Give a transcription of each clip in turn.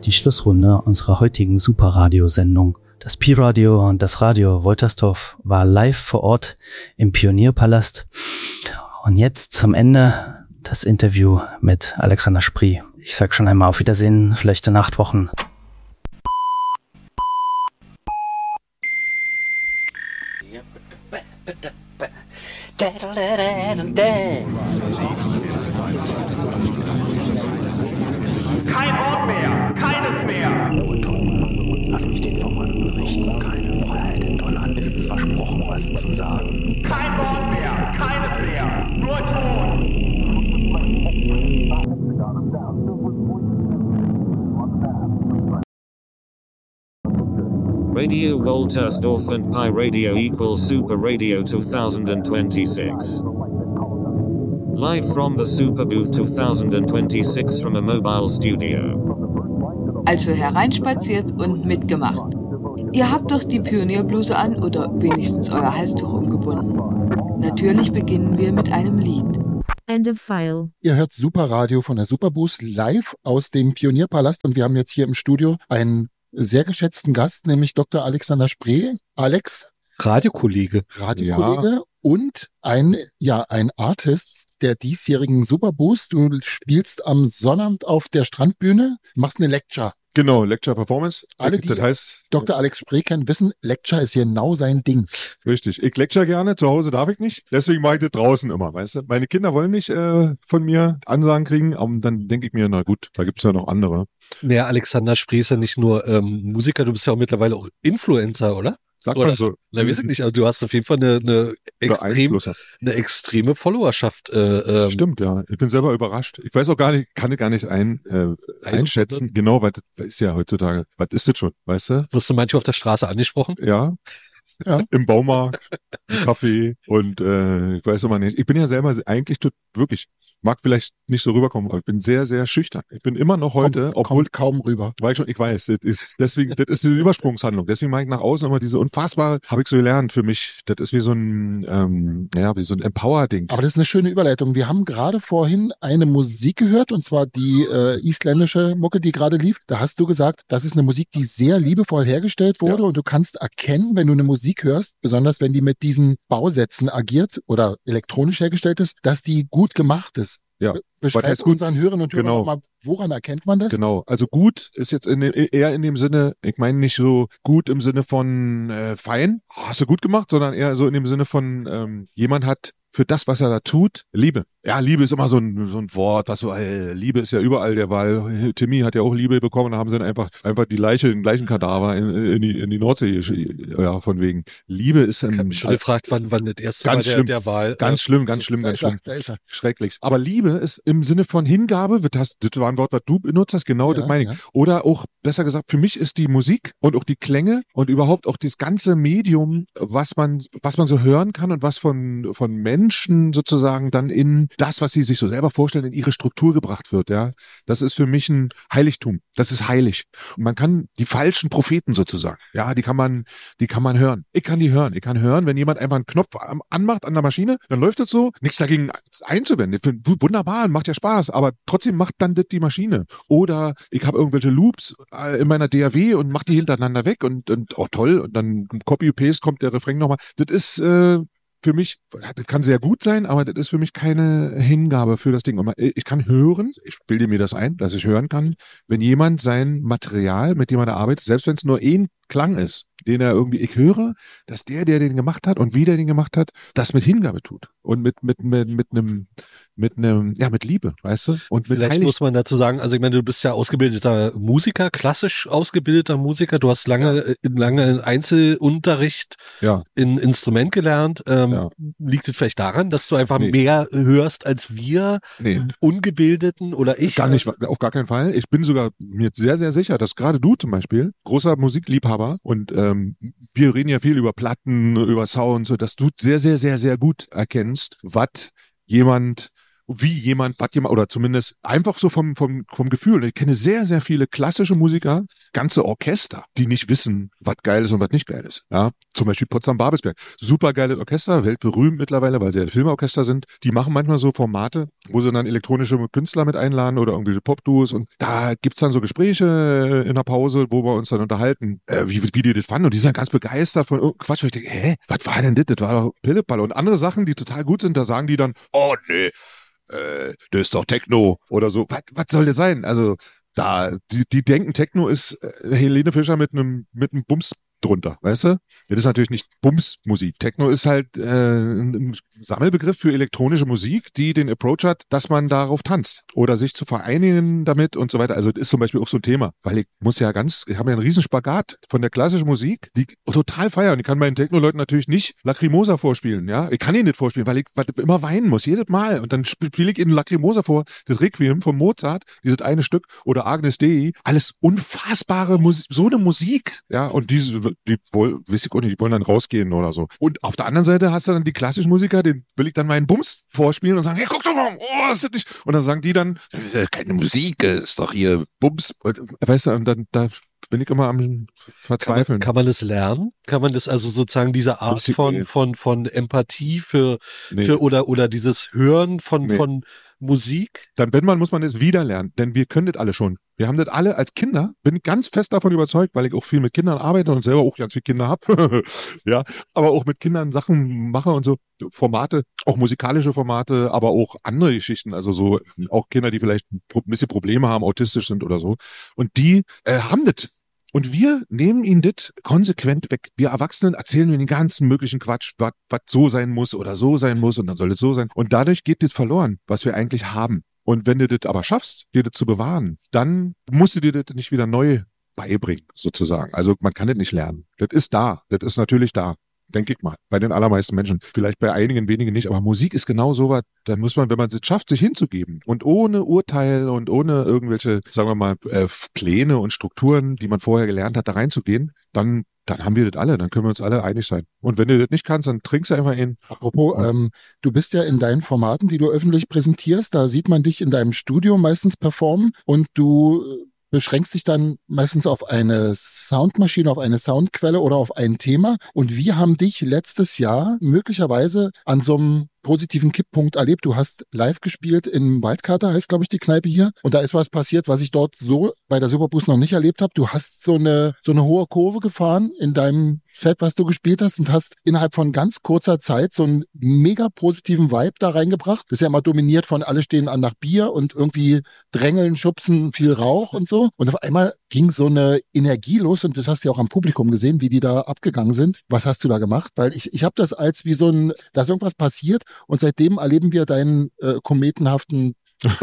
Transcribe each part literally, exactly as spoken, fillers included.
die Schlussrunde unserer heutigen Superradio-Sendung. Das Pi-Radio und das Radio Wolterstorf war live vor Ort im Pionierpalast. Und jetzt zum Ende das Interview mit Alexander Spree. Ich sag schon einmal auf Wiedersehen, vielleicht in acht Wochen. Kein Wort mehr, keines mehr. Nur Ton. Lass mich den Formanten richten. Keine Freiheit. Den Donnern ist es versprochen, was zu sagen. Kein Wort mehr, keines mehr. Nur Ton. Radio Woltersdorf and Pi Radio equals Super Radio twenty twenty-six. Live from the Super Booth twenty twenty-six from a mobile studio. Also hereinspaziert und mitgemacht. Ihr habt doch die Pionierbluse an oder wenigstens euer Halstuch umgebunden. Natürlich beginnen wir mit einem Lied. End of file. Ihr hört Superradio von der Superboost live aus dem Pionierpalast und wir haben jetzt hier im Studio einen sehr geschätzten Gast, nämlich Doktor Alexander Spree. Alex. Radiokollege. Radiokollege ja. Und ein, ja, ein Artist der diesjährigen Superboost. Du spielst am Sonnabend auf der Strandbühne, machst eine Lecture. Genau, Lecture Performance. Alle, die das heißt, Doktor Alex Spree kennen, wissen, Lecture ist genau sein Ding. Richtig. Ich lecture gerne, zu Hause darf ich nicht. Deswegen mache ich das draußen immer, weißt du. Meine Kinder wollen nicht äh, von mir Ansagen kriegen, aber dann denke ich mir, na gut, da gibt's ja noch andere. Naja, Alexander Spree ist ja nicht nur ähm, Musiker, du bist ja auch mittlerweile auch Influencer, oder? Sagt oder, man so. Na, weiß ich nicht, aber du hast auf jeden Fall eine, eine, extrem, eine extreme Followerschaft. Äh, ähm. Stimmt, ja. Ich bin selber überrascht. Ich weiß auch gar nicht, kann ich gar nicht ein, äh, einschätzen. Ein, genau, weil das ist ja heutzutage, was ist das schon, weißt du? Wirst du manchmal auf der Straße angesprochen? Ja. Ja. Im Baumarkt, im Café und äh, ich weiß immer nicht. Ich bin ja selber eigentlich tut, wirklich, mag vielleicht nicht so rüberkommen, aber ich bin sehr, sehr schüchtern. Ich bin immer noch heute, kommt, obwohl kommt kaum rüber. Weil ich schon, ich weiß, das ist deswegen, das ist eine Übersprungshandlung. Deswegen mache ich nach außen immer diese unfassbare, habe ich so gelernt für mich. Das ist wie so ein, ähm, ja, wie so ein Empower-Ding. Aber das ist eine schöne Überleitung. Wir haben gerade vorhin eine Musik gehört und zwar die äh, isländische Mucke, die gerade lief. Da hast du gesagt, das ist eine Musik, die sehr liebevoll hergestellt wurde ja. Und du kannst erkennen, wenn du eine Musik hörst, besonders wenn die mit diesen Bausätzen agiert oder elektronisch hergestellt ist, dass die gut gemacht ist. Ja. Beschreib unseren Hörern und Hörern genau. mal, woran erkennt man das? Genau, also gut ist jetzt in dem, eher in dem Sinne, ich meine nicht so gut im Sinne von äh, fein, oh, hast du gut gemacht, sondern eher so in dem Sinne von ähm, jemand hat für das, was er da tut, Liebe. Ja, Liebe ist immer so ein, so ein Wort, was so, äh, Liebe ist ja überall der Wahl. Timmy hat ja auch Liebe bekommen, da haben sie dann einfach, einfach die Leiche, den gleichen Kadaver in, in, die, in die Nordsee, ja, von wegen. Liebe ist ein... Ich habe mich schon gefragt, wann, wann das erste ganz Mal schlimm, der, der Wahl... Ganz äh, schlimm, ganz so, schlimm, ganz schlimm. Da ist er. Schrecklich. Aber Liebe ist im Sinne von Hingabe, das, das war ein Wort, was du benutzt hast, genau, ja, das meine ich. Ja. Oder auch, besser gesagt, für mich ist die Musik und auch die Klänge und überhaupt auch das ganze Medium, was man, was man so hören kann und was von, von Menschen sozusagen dann in das, was sie sich so selber vorstellen, in ihre Struktur gebracht wird, ja. Das ist für mich ein Heiligtum. Das ist heilig. Und man kann die falschen Propheten sozusagen, ja, die kann man, die kann man hören. Ich kann die hören. Ich kann hören, wenn jemand einfach einen Knopf anmacht an der Maschine, dann läuft das so. Nichts dagegen einzuwenden. Ich finde, wunderbar, macht ja Spaß, aber trotzdem macht dann das die Maschine. Oder ich habe irgendwelche Loops in meiner D A W und mach die hintereinander weg und, und oh toll, und dann Copy-Paste kommt der Refrain nochmal. Das ist, äh, für mich, das kann sehr gut sein, aber das ist für mich keine Hingabe für das Ding. Und ich kann hören, ich bilde mir das ein, dass ich hören kann, wenn jemand sein Material, mit dem er da arbeitet, selbst wenn es nur ein Klang ist, den er irgendwie, ich höre, dass der, der den gemacht hat und wie der den gemacht hat, das mit Hingabe tut. Und mit, mit, mit, mit einem, mit einem, ja, mit Liebe, weißt du? Und mit Vielleicht Heilig- muss man dazu sagen, also ich meine, du bist ja ausgebildeter Musiker, klassisch ausgebildeter Musiker, du hast lange, ja. lange in Einzelunterricht ja. in Instrument gelernt. Ähm, ja. Liegt es vielleicht daran, dass du einfach nee. mehr hörst als wir, nee. Ungebildeten oder ich? Gar nicht, auf gar keinen Fall. Ich bin sogar mir sehr, sehr sicher, dass gerade du zum Beispiel, großer Musikliebhaber, und ähm, wir reden ja viel über Platten, über Sounds, so dass du sehr, sehr, sehr, sehr gut erkennst, was jemand wie jemand, was jemand, oder zumindest einfach so vom, vom, vom Gefühl. Ich kenne sehr, sehr viele klassische Musiker, ganze Orchester, die nicht wissen, was geil ist und was nicht geil ist. Ja, zum Beispiel Potsdam-Babelsberg. Super geiles Orchester, weltberühmt mittlerweile, weil sie ja Filmorchester sind. Die machen manchmal so Formate, wo sie dann elektronische Künstler mit einladen oder irgendwelche Popduos und da gibt's dann so Gespräche in der Pause, wo wir uns dann unterhalten, äh, wie, wie die das fanden und die sind ganz begeistert von oh, Quatsch. Und ich denke, hä, was war denn das? Das war doch Pillepalle. Und andere Sachen, die total gut sind, da sagen die dann, oh nee, äh, das ist doch Techno oder so. Was, was soll das sein? Also da, die, die denken, Techno ist äh, Helene Fischer mit einem mit einem Bums drunter, weißt du? Das ist natürlich nicht Bumsmusik. Techno ist halt äh, ein Sammelbegriff für elektronische Musik, die den Approach hat, dass man darauf tanzt oder sich zu vereinigen damit und so weiter. Also das ist zum Beispiel auch so ein Thema, weil ich muss ja ganz, ich habe ja einen riesen Spagat von der klassischen Musik, die ich total feiern. Ich kann meinen Techno-Leuten natürlich nicht Lacrimosa vorspielen, ja? Ich kann ihn nicht vorspielen, weil ich immer weinen muss, jedes Mal. Und dann spiele ich ihnen Lacrimosa vor, das Requiem von Mozart, dieses eine Stück, oder Agnes Dei, alles unfassbare Musik, so eine Musik, ja? Und diese die wollen, weiß ich auch nicht, die wollen dann rausgehen oder so. Und auf der anderen Seite hast du dann die klassischen Musiker, den will ich dann meinen Bums vorspielen und sagen, hey, guck doch mal, oh, das ist nicht. Und dann sagen die dann, das ist keine Musik, das ist doch hier Bums. Und, weißt du, und dann, da bin ich immer am Verzweifeln. Kann man, kann man das lernen? Kann man das also sozusagen diese Art von, von, von Empathie für, nee. für, oder, oder dieses Hören von, nee. von Musik? Dann, wenn man, muss man es wieder lernen, denn wir können das alle schon. Wir haben das alle als Kinder, bin ich ganz fest davon überzeugt, weil ich auch viel mit Kindern arbeite und selber auch ganz viele Kinder habe. Ja, aber auch mit Kindern Sachen mache und so Formate, auch musikalische Formate, aber auch andere Geschichten, also so auch Kinder, die vielleicht ein bisschen Probleme haben, autistisch sind oder so. Und die äh, haben das. Und wir nehmen ihnen das konsequent weg. Wir Erwachsenen erzählen ihnen den ganzen möglichen Quatsch, was so sein muss oder so sein muss und dann soll es so sein. Und dadurch geht das verloren, was wir eigentlich haben. Und wenn du das aber schaffst, dir das zu bewahren, dann musst du dir das nicht wieder neu beibringen, sozusagen. Also man kann das nicht lernen. Das ist da. Das ist natürlich da. Denke ich mal. Bei den allermeisten Menschen. Vielleicht bei einigen wenigen nicht. Aber Musik ist genau so was. Da muss man, wenn man es schafft, sich hinzugeben. Und ohne Urteil und ohne irgendwelche, sagen wir mal, äh, Pläne und Strukturen, die man vorher gelernt hat, da reinzugehen, dann dann haben wir das alle, dann können wir uns alle einig sein. Und wenn du das nicht kannst, dann trinkst du einfach ihn. Apropos, ähm, du bist ja in deinen Formaten, die du öffentlich präsentierst, da sieht man dich in deinem Studio meistens performen und du beschränkst dich dann meistens auf eine Soundmaschine, auf eine Soundquelle oder auf ein Thema. Und wir haben dich letztes Jahr möglicherweise an so einem positiven Kipppunkt erlebt. Du hast live gespielt in Wildkater, heißt glaube ich die Kneipe hier. Und da ist was passiert, was ich dort so bei der Superboost noch nicht erlebt habe. Du hast so eine so eine hohe Kurve gefahren in deinem Set, was du gespielt hast und hast innerhalb von ganz kurzer Zeit so einen mega positiven Vibe da reingebracht. Das ist ja immer dominiert von alle stehen an nach Bier und irgendwie drängeln, schubsen, viel Rauch und so. Und auf einmal ging so eine Energie los und das hast du ja auch am Publikum gesehen, wie die da abgegangen sind. Was hast du da gemacht? Weil ich ich habe das als wie so ein, da ist irgendwas passiert und seitdem erleben wir deinen äh, kometenhaften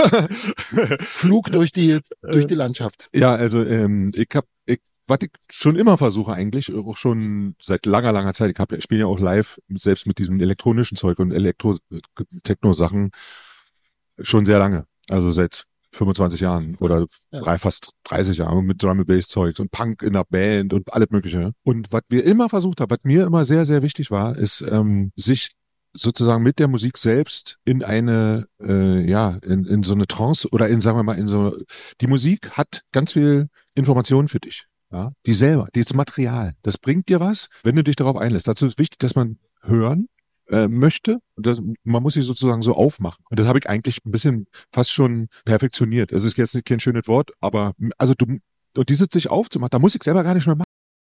Flug durch die durch die Landschaft. Ja, also ähm, ich habe ich was ich schon immer versuche eigentlich, auch schon seit langer, langer Zeit, ich, hab, ich spiele ja auch live, selbst mit diesem elektronischen Zeug und Elektro-Techno-Sachen schon sehr lange, also seit fünfundzwanzig Jahren oder ja. drei, fast dreißig Jahre mit Drum-and-Bass-Zeug und Punk in der Band und alles mögliche. Und was wir immer versucht haben, was mir immer sehr, sehr wichtig war, ist, ähm, sich sozusagen mit der Musik selbst in eine, äh, ja, in, in so eine Trance oder in, sagen wir mal, in so, die Musik hat ganz viel Informationen für dich. Ja, die selber, dieses Material, das bringt dir was, wenn du dich darauf einlässt. Dazu ist wichtig, dass man hören äh, möchte. Das, man muss sich sozusagen so aufmachen. Und das habe ich eigentlich ein bisschen fast schon perfektioniert. Das ist jetzt nicht kein schönes Wort, aber also du, und dieses sich aufzumachen, da muss ich selber gar nicht mehr machen.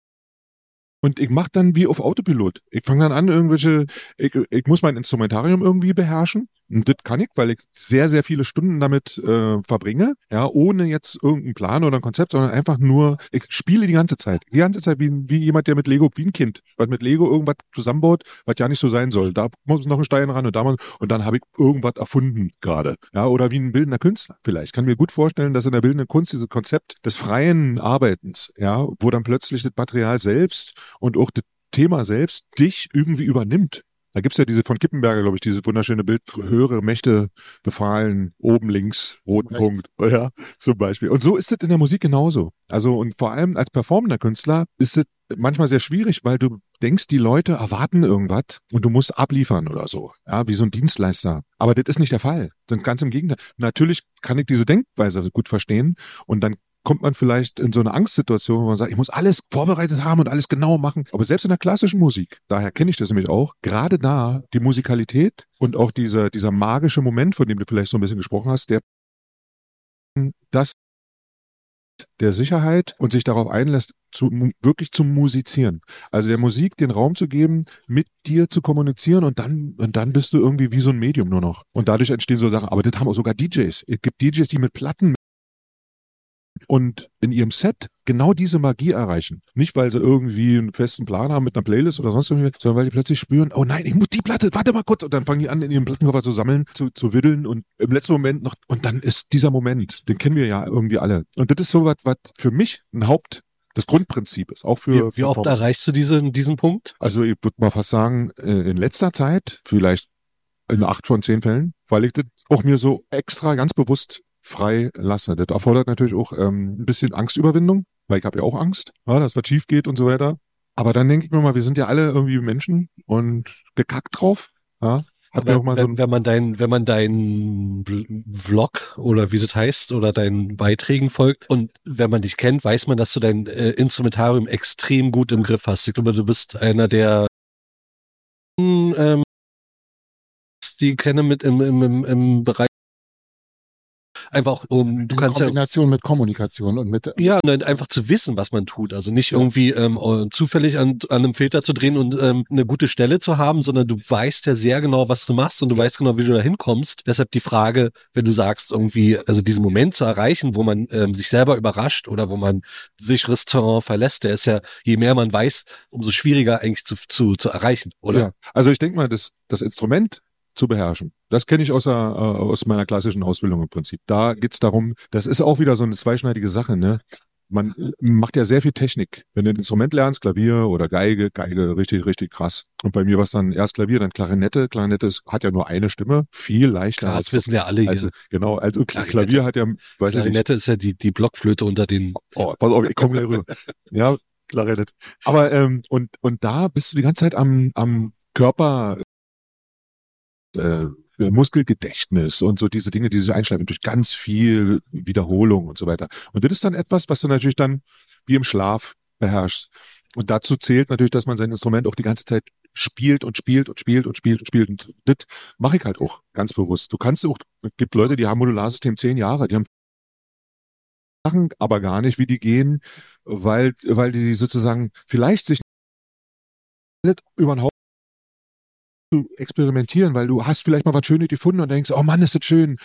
Und ich mache dann wie auf Autopilot. Ich fange dann an, irgendwelche, ich, ich muss mein Instrumentarium irgendwie beherrschen. Und das kann ich, weil ich sehr, sehr viele Stunden damit äh, verbringe, ja, ohne jetzt irgendeinen Plan oder ein Konzept, sondern einfach nur, ich spiele die ganze Zeit. Die ganze Zeit wie, wie jemand, der mit Lego, wie ein Kind, was mit Lego irgendwas zusammenbaut, was ja nicht so sein soll. Da muss noch ein Stein ran und da mal, und dann habe ich irgendwas erfunden gerade. Ja, oder wie ein bildender Künstler vielleicht. Ich kann mir gut vorstellen, dass in der bildenden Kunst dieses Konzept des freien Arbeitens, ja, wo dann plötzlich das Material selbst und auch das Thema selbst dich irgendwie übernimmt. Da gibt's ja diese von Kippenberger, glaube ich, dieses wunderschöne Bild, höhere Mächte befahlen, oben links, roten Punkt, ja, zum Beispiel. Und so ist es in der Musik genauso. Also, und vor allem als performender Künstler ist es manchmal sehr schwierig, weil du denkst, die Leute erwarten irgendwas und du musst abliefern oder so, ja, wie so ein Dienstleister. Aber das ist nicht der Fall. Ganz im Gegenteil. Natürlich kann ich diese Denkweise gut verstehen und dann kommt man vielleicht in so eine Angstsituation, wo man sagt, ich muss alles vorbereitet haben und alles genau machen. Aber selbst in der klassischen Musik, daher kenne ich das nämlich auch, gerade da die Musikalität und auch dieser, dieser magische Moment, von dem du vielleicht so ein bisschen gesprochen hast, der das der Sicherheit und sich darauf einlässt, zu, wirklich zu musizieren. Also der Musik den Raum zu geben, mit dir zu kommunizieren und dann, und dann bist du irgendwie wie so ein Medium nur noch. Und dadurch entstehen so Sachen. Aber das haben auch sogar D Js. Es gibt D Js, die mit Platten und in ihrem Set genau diese Magie erreichen. Nicht, weil sie irgendwie einen festen Plan haben mit einer Playlist oder sonst irgendwie, sondern weil die plötzlich spüren, oh nein, ich muss die Platte, warte mal kurz. Und dann fangen die an, in ihrem Plattenkoffer zu sammeln, zu, zu widdeln und im letzten Moment noch, und dann ist dieser Moment, den kennen wir ja irgendwie alle. Und das ist so was, was für mich ein Haupt, das Grundprinzip ist, auch für... Wie, wie oft erreichst du diese, diesen Punkt? Also ich würde mal fast sagen, in letzter Zeit, vielleicht in acht von zehn Fällen, weil ich das auch mir so extra ganz bewusst frei lasse. Das erfordert natürlich auch ähm, ein bisschen Angstüberwindung, weil ich habe ja auch Angst, ja, dass was schief geht und so weiter. Aber dann denke ich mir mal, wir sind ja alle irgendwie Menschen und gekackt drauf. Ja. Hat mir auch mal so wenn, wenn man dein, wenn man deinen Vlog oder wie das heißt oder deinen Beiträgen folgt und wenn man dich kennt, weiß man, dass du dein äh, Instrumentarium extrem gut im Griff hast. Ich glaube, du bist einer der ähm, die ich kenne mit im, im, im, im Bereich einfach um du in kannst Kombination ja mit Kommunikation und mit ja und einfach zu wissen, was man tut, also nicht irgendwie ähm, zufällig an, an einem Filter zu drehen und ähm, eine gute Stelle zu haben, sondern du weißt ja sehr genau, was du machst und du weißt genau, wie du da hinkommst. Deshalb die Frage, wenn du sagst irgendwie, also diesen Moment zu erreichen, wo man ähm, sich selber überrascht oder wo man sich Restaurant verlässt, der ist ja, je mehr man weiß, umso schwieriger eigentlich zu zu, zu erreichen, oder? Ja, also ich denke mal, das das Instrument zu beherrschen. Das kenne ich aus, der, äh, aus meiner klassischen Ausbildung im Prinzip. Da geht's darum, das ist auch wieder so eine zweischneidige Sache, ne? Man macht ja sehr viel Technik. Wenn du ein Instrument lernst, Klavier oder Geige, Geige richtig, richtig krass. Und bei mir war es dann erst Klavier, dann Klarinette. Klarinette ist, hat ja nur eine Stimme, viel leichter. Klar, als, das wissen ja alle hier. Also, genau, also Klarinette. Klavier hat ja, weiß ich nicht. Klarinette ist ja die, die Blockflöte unter den... Oh, pass auf, ich komme gleich rüber. Ja, Klarinette. Aber, ähm, und, und da bist du die ganze Zeit am, am Körper, äh, Muskelgedächtnis und so diese Dinge, die sich einschleifen durch ganz viel Wiederholung und so weiter. Und das ist dann etwas, was du natürlich dann wie im Schlaf beherrschst. Und dazu zählt natürlich, dass man sein Instrument auch die ganze Zeit spielt und spielt und spielt und spielt und spielt. Und das mache ich halt auch ganz bewusst. Du kannst auch, es gibt Leute, die haben Modularsystem zehn Jahre, die haben Sachen, aber gar nicht, wie die gehen, weil, weil die sozusagen vielleicht sich nicht über den Haupt zu experimentieren, weil du hast vielleicht mal was Schönes gefunden und denkst, oh Mann, ist das schön.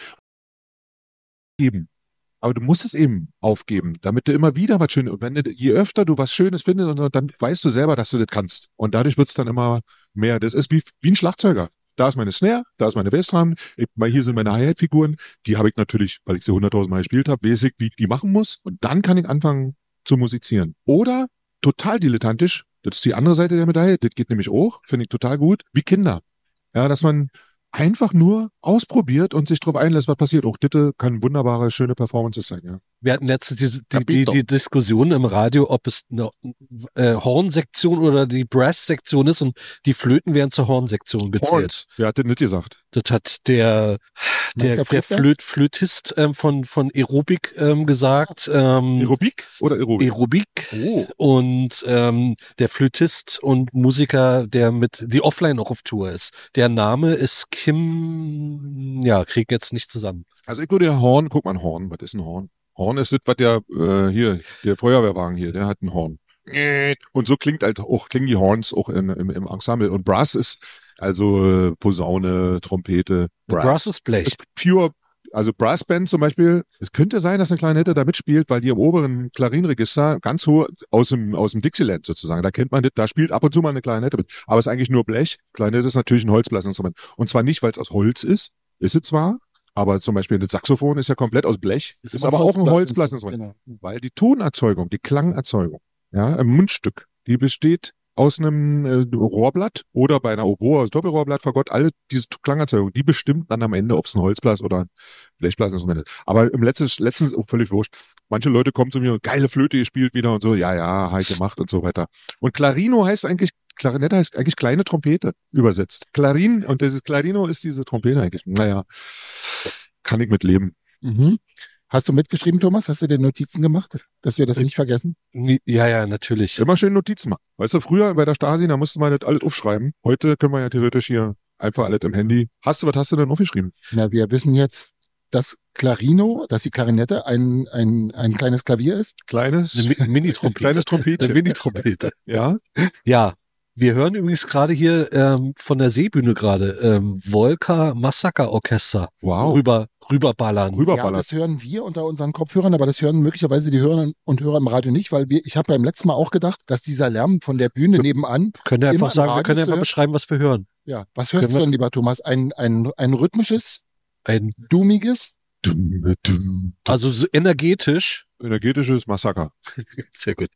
Geben. Aber du musst es eben aufgeben, damit du immer wieder was Schönes, und wenn du, je öfter du was Schönes findest, und so, dann weißt du selber, dass du das kannst. Und dadurch wird es dann immer mehr. Das ist wie, wie ein Schlagzeuger. Da ist meine Snare, da ist meine Bassdrum, hier sind meine Hi-Hat-Figuren. Die habe ich natürlich, weil ich sie hunderttausend Mal gespielt habe, weiß ich, wie ich die machen muss. Und dann kann ich anfangen zu musizieren. Oder total dilettantisch, das ist die andere Seite der Medaille, das geht nämlich auch, finde ich total gut, wie Kinder. Ja, dass man einfach nur ausprobiert und sich darauf einlässt, was passiert. Auch das kann wunderbare, schöne Performances sein, ja. Wir hatten letztens die, die, die, die Diskussion im Radio, ob es eine äh, Hornsektion oder die Brass-Sektion ist und die Flöten werden zur Hornsektion gezählt. Horns. Wer hat das nicht gesagt? Das hat der der, der Flöt, Flötist ähm, von von Aerobik ähm, gesagt. Ähm, Aerobik oder Aerobik? Aerobik. Oh. Und ähm, der Flötist und Musiker, der mit die offline auch auf Tour ist. Der Name ist Kim, ja, krieg jetzt nicht zusammen. Also ich würde ja Horn, guck mal ein Horn, was ist ein Horn? Horn ist das, was der, äh, hier, der Feuerwehrwagen hier, der hat ein Horn. Und so klingt halt auch, klingen die Horns auch in, im, im Ensemble. Und Brass ist, also, äh, Posaune, Trompete. Brass, Brass ist Blech. Ist pure, also Brassband zum Beispiel. Es könnte sein, dass eine Klarinette da mitspielt, weil die im oberen Klarinenregister ganz hoch, aus dem, aus dem Dixieland sozusagen, da kennt man das, da spielt ab und zu mal eine Klarinette mit. Aber es ist eigentlich nur Blech. Klarinette ist natürlich ein Holzblasinstrument. Und zwar nicht, weil es aus Holz ist. Ist es zwar. Aber zum Beispiel das Saxophon ist ja komplett aus Blech, ist, ist aber auch ein Holzblasinstrument. Genau. Weil die Tonerzeugung, die Klangerzeugung, ja, im Mundstück, die besteht aus einem äh, Rohrblatt oder bei einer Oboe aus Doppelrohrblattfagott, alle diese Klangerzeugung, die bestimmt dann am Ende, ob es ein Holzblas oder ein Blechblasinstrument ist. Aber im letzten, letztens auch völlig wurscht. Manche Leute kommen zu mir, geile Flöte gespielt wieder und so, ja, ja, halt gemacht und so weiter. Und Clarino heißt eigentlich, Klarinette heißt eigentlich kleine Trompete übersetzt. Clarin, und dieses Clarino ist diese Trompete eigentlich. Naja, kann ich mit leben. Mhm. Hast du mitgeschrieben, Thomas? Hast du dir Notizen gemacht, dass wir das nicht vergessen? Ja, ja, natürlich. Immer schön Notizen machen. Weißt du, früher bei der Stasi, da musste man das alles aufschreiben. Heute können wir ja theoretisch hier einfach alles im Handy. Hast du, was hast du denn aufgeschrieben? Na, wir wissen jetzt, dass Clarino, dass die Klarinette ein, ein, ein kleines Klavier ist. Kleines? Eine Mini-Trompete. Kleines Trompete. Eine Mini-Trompete. Ja? Ja. Wir hören übrigens gerade hier ähm, von der Seebühne gerade ähm, Volker Massaker Orchester wow. rüber rüberballern. Rüberballern. Ja, das hören wir unter unseren Kopfhörern, aber das hören möglicherweise die Hörerinnen und Hörer im Radio nicht, weil wir, ich habe beim letzten Mal auch gedacht, dass dieser Lärm von der Bühne wir nebenan. Können wir einfach sagen, wir können einfach beschreiben, was wir hören. Ja, was hörst du denn, lieber Thomas? Ein, ein, ein rhythmisches, ein dummiges? Also so energetisch. Energetisches Massaker. Sehr gut.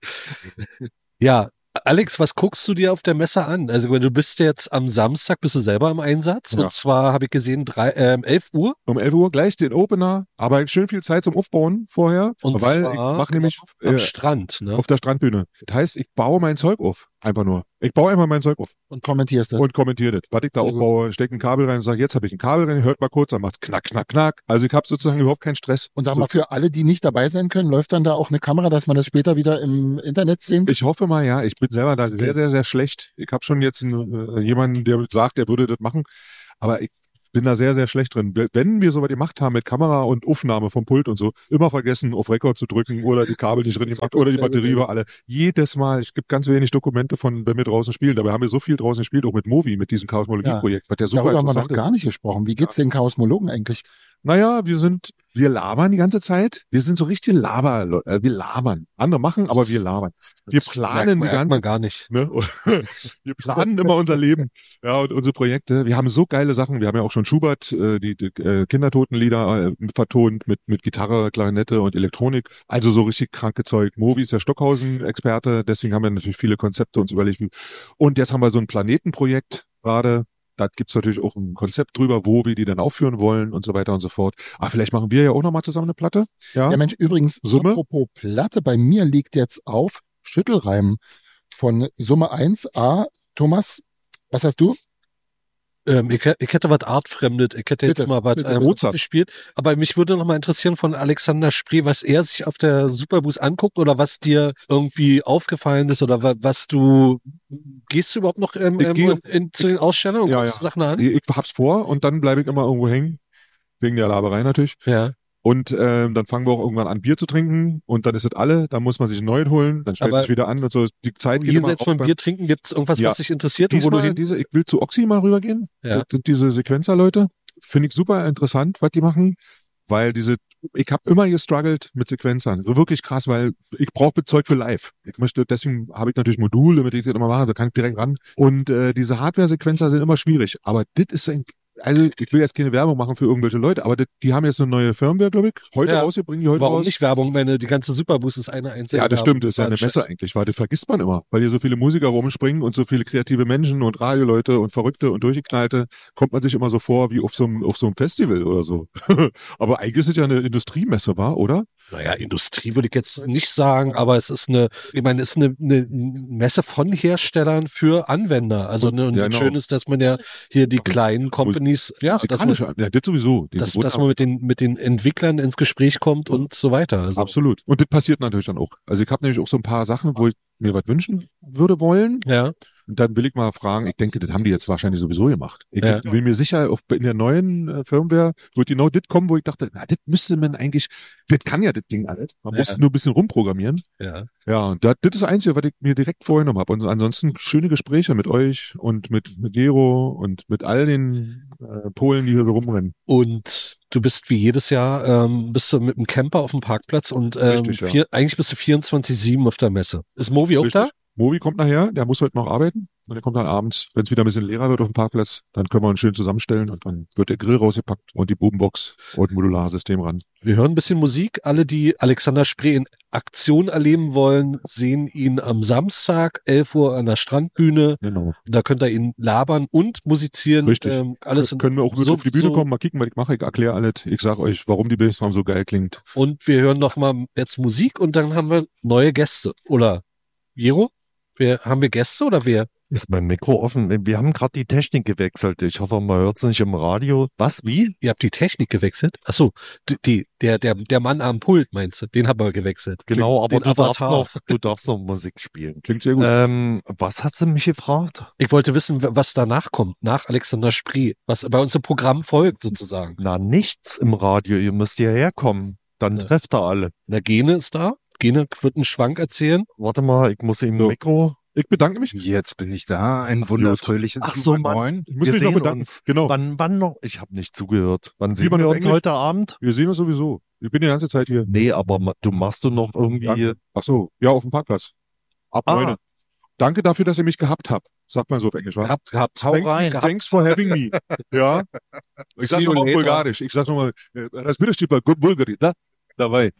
Ja. Alex, was guckst du dir auf der Messe an? Also du bist jetzt am Samstag, bist du selber im Einsatz? Ja. Und zwar habe ich gesehen, drei, äh, elf Uhr. Um elf Uhr gleich den Opener, aber schön viel Zeit zum Aufbauen vorher. Und weil zwar ich mache nämlich am äh, Strand, ne? Auf der Strandbühne. Das heißt, ich baue mein Zeug auf. Einfach nur. Ich baue einfach mein Zeug auf. Und kommentierst das. Und kommentiere das. Was ich da Sehr aufbaue, stecke ein Kabel rein und sage, jetzt habe ich ein Kabel rein, hört mal kurz, dann macht's knack, knack, knack. Also ich habe sozusagen überhaupt keinen Stress. Und sag so mal, für alle, die nicht dabei sein können, läuft dann da auch eine Kamera, dass man das später wieder im Internet sehen kann? Ich hoffe mal, ja. Ich bin selber da okay. sehr, sehr, sehr schlecht. Ich habe schon jetzt einen, äh, jemanden, der sagt, der würde das machen. Aber ich bin da sehr, sehr schlecht drin. Wenn wir sowas gemacht haben mit Kamera und Aufnahme vom Pult und so, immer vergessen, auf Rekord zu drücken oder die Kabel nicht drin gemacht oder die Batterie war alle. Jedes Mal. Es gibt ganz wenig Dokumente von, wenn wir draußen spielen. Dabei haben wir so viel draußen gespielt, auch mit Movi, mit diesem Chaosmologie-Projekt. Ja. Darüber haben wir noch gar nicht gesprochen. Wie geht's ja. den Chaosmologen eigentlich? Naja, wir sind, wir labern die ganze Zeit. Wir sind so richtig Laber, äh, wir labern. Andere machen, aber wir labern. Wir planen die ganze Zeit. gar nicht. Ne? Wir planen immer unser Leben, ja, und unsere Projekte. Wir haben so geile Sachen. Wir haben ja auch schon Schubert, äh, die, die äh, Kindertotenlieder äh, vertont mit, mit Gitarre, Klarinette und Elektronik. Also so richtig kranke Zeug. Movi ist ja Stockhausen-Experte. Deswegen haben wir natürlich viele Konzepte uns überlegt. Und jetzt haben wir so ein Planetenprojekt gerade. Da gibt's natürlich auch ein Konzept drüber, wo wir die dann aufführen wollen und so weiter und so fort. Aber vielleicht machen wir ja auch nochmal zusammen eine Platte. Ja, ja Mensch, übrigens, Summe? Apropos Platte, bei mir liegt jetzt auf Schüttelreim von Summe eins A. Thomas, was hast du? Ähm, ich, ich hätte was artfremdet, ich hätte bitte, jetzt mal was ähm, gespielt, aber mich würde noch mal interessieren von Alexander Spree, was er sich auf der Superboost anguckt oder was dir irgendwie aufgefallen ist oder wa- was du, gehst du überhaupt noch ähm, ähm, in, in, zu den Ausstellungen und ja, guckst ja. Sachen an? Ich, ich hab's vor und dann bleibe ich immer irgendwo hängen, wegen der Laberei natürlich. Ja. Und ähm, dann fangen wir auch irgendwann an, Bier zu trinken und dann ist es alle, dann muss man sich ein neues holen, dann stellt sich wieder an und so. Die Zeit geht immer jenseits von Bier trinken, gibt's irgendwas, ja. was dich interessiert? Diesmal, wo du hin- diese, ich will zu Oxy mal rübergehen. Ja. Das sind diese Sequenzer-Leute. Finde ich super interessant, was die machen, weil diese, ich habe immer gestruggelt mit Sequenzern. Wirklich krass, weil ich brauche Zeug für live. Ich möchte, deswegen habe ich natürlich Module, damit ich das immer mache, da kann ich direkt ran. Und äh, diese Hardware-Sequenzer sind immer schwierig. Aber das ist ein Also ich will jetzt keine Werbung machen für irgendwelche Leute, aber das, die haben jetzt eine neue Firmware, glaube ich, heute Ja. rausgebracht, die heute Warum raus. nicht Werbung, wenn die ganze Superboost ist eine einzige Ja, das Werbung. stimmt, das ist ja eine Messe eigentlich, weil das vergisst man immer, weil hier so viele Musiker rumspringen und so viele kreative Menschen und Radioleute und Verrückte und Durchgeknallte, kommt man sich immer so vor wie auf so einem, auf so einem Festival oder so. Aber eigentlich ist es ja eine Industriemesse, war, oder? Naja, Industrie würde ich jetzt nicht sagen, aber es ist eine, ich meine, es ist eine, eine Messe von Herstellern für Anwender. Also ne, und Ja, genau. schön ist, dass man ja hier die kleinen Companies, ja, dass man, Musikalische- ja, das sowieso. Diese dass, dass man mit den mit den Entwicklern ins Gespräch kommt und so weiter. Also, Absolut. Und das passiert natürlich dann auch. Also ich habe nämlich auch so ein paar Sachen, wo ich mir was wünschen würde wollen. ja, Und dann will ich mal fragen, ich denke, das haben die jetzt wahrscheinlich sowieso gemacht. Ich Ja. bin mir sicher, auf, in der neuen äh, Firmware wird genau das kommen, wo ich dachte, na, das müsste man eigentlich, das kann ja das Ding alles. Man Ja. muss nur ein bisschen rumprogrammieren. ja. Ja, und das, das ist das Einzige, was ich mir direkt vorgenommen habe. Und ansonsten schöne Gespräche mit euch und mit, mit Gero und mit all den äh, Polen, die hier so rumrennen. Und du bist wie jedes Jahr, ähm, bist du mit dem Camper auf dem Parkplatz und ähm, Richtig, ja. vier, eigentlich bist du vierundzwanzig sieben auf der Messe. Ist Movi auch da? Richtig. Movi kommt nachher, der muss heute noch arbeiten. Und der kommt dann abends, wenn es wieder ein bisschen leerer wird auf dem Parkplatz, dann können wir uns schön zusammenstellen und dann wird der Grill rausgepackt und die Boombox und ein Modularsystem ran. Wir hören ein bisschen Musik. Alle, die Alexander Spree in Aktion erleben wollen, sehen ihn am Samstag, elf Uhr an der Strandbühne. Genau. Da könnt ihr ihn labern und musizieren. Richtig. Ähm, alles K- können wir auch mit so, auf die Bühne so. kommen, mal kicken, was ich mache, ich erkläre alles. Ich sage euch, warum die Bassdrum so geil klingt. Und wir hören noch mal jetzt Musik und dann haben wir neue Gäste. Oder, Jero? Wer, haben wir Gäste oder wer? Ist mein Mikro offen? Wir haben gerade die Technik gewechselt. Ich hoffe, man hört es nicht im Radio. Was? Wie? Ihr habt die Technik gewechselt? Ach so, die, die, der, der, der Mann am Pult meinst du? Den haben wir gewechselt. Genau, aber Den du darfst, Avatar. noch, du darfst noch Musik spielen. Klingt sehr gut. Ähm, was hat sie mich gefragt? Ich wollte wissen, was danach kommt, nach Alexander Spree, was bei uns im Programm folgt sozusagen. Na, nichts im Radio. Ihr müsst hierher kommen. Dann Ja. trefft ihr alle. Na, Gene ist da. Gene wird einen Schwank erzählen. Warte mal, ich muss im So. Mikro. Ich bedanke mich. Jetzt bin ich da. Ein wunderfröhliches Ach so, Guten Mann. Moin. Ich muss Wir mich noch sehen bedanken. uns. Genau. Wann, wann noch? Ich habe nicht zugehört. Wann Wie sehen man wir auf uns Englisch- heute Abend? Wir sehen uns sowieso. Ich bin die ganze Zeit hier. Nee, aber ma- du machst du noch irgendwie. Danke. Ach so, ja, auf dem Parkplatz. Ab Ah. neun. Danke dafür, dass ihr mich gehabt habt. Sagt man so auf Englisch, wa? Gehabt, gehabt. Hau Thank- rein. Thanks for having me. Ja. Ich See sag's you nochmal auf later. Bulgarisch. Ich sag's nochmal, Разбираш, типа, Bulgari, da? Dabei.